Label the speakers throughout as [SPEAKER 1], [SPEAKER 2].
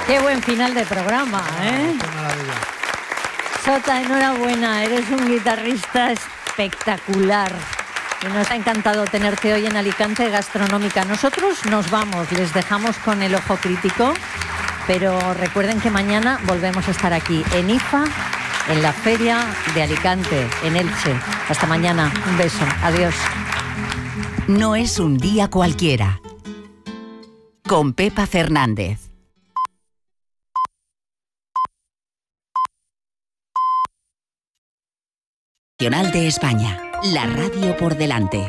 [SPEAKER 1] Qué buen final de programa, ¿eh?
[SPEAKER 2] Qué maravilla.
[SPEAKER 1] Sota, enhorabuena, eres un guitarrista espectacular. Y nos ha encantado tenerte hoy en Alicante Gastronómica. Nosotros nos vamos, les dejamos con el ojo crítico, pero recuerden que mañana volvemos a estar aquí en IFA, en la Feria de Alicante, en Elche. Hasta mañana, un beso, adiós.
[SPEAKER 3] No es un día cualquiera. Con Pepa Fernández. Nacional de España, la radio por delante.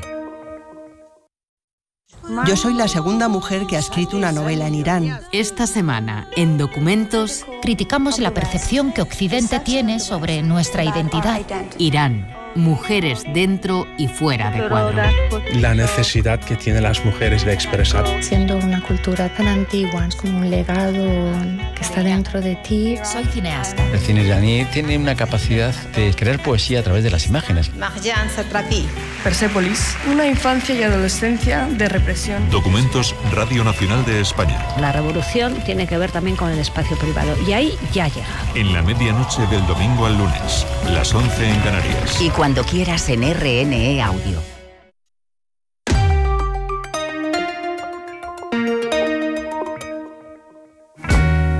[SPEAKER 4] Yo soy la segunda mujer que ha escrito una novela en Irán.
[SPEAKER 5] Esta semana, en Documentos,
[SPEAKER 6] criticamos la percepción que Occidente tiene sobre nuestra identidad.
[SPEAKER 5] Irán, mujeres dentro y fuera de cuadro.
[SPEAKER 7] La necesidad que tienen las mujeres de expresar.
[SPEAKER 8] Siendo una cultura tan antigua, es como un legado que está dentro de ti.
[SPEAKER 6] Soy cineasta.
[SPEAKER 9] El cine iraní tiene una capacidad de crear poesía a través de las imágenes.
[SPEAKER 10] Marjan Satrapi.
[SPEAKER 11] Persépolis, una infancia y adolescencia de represión.
[SPEAKER 12] Documentos, Radio Nacional de España.
[SPEAKER 13] La revolución tiene que ver también con el espacio privado y ahí ya llega.
[SPEAKER 12] En la medianoche del domingo al lunes, las 11 en Canarias.
[SPEAKER 3] Y cuando quieras en RNE Audio.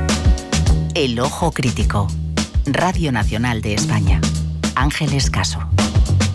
[SPEAKER 3] El ojo crítico. Radio Nacional de España. Ángeles Caso.